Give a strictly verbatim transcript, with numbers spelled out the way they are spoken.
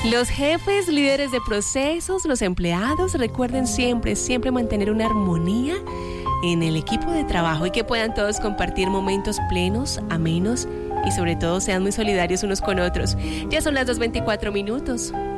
Los jefes, líderes de procesos, los empleados, recuerden siempre, siempre mantener una armonía en el equipo de trabajo y que puedan todos compartir momentos plenos, amenos y sobre todo sean muy solidarios unos con otros. Ya son las dos veinticuatro minutos.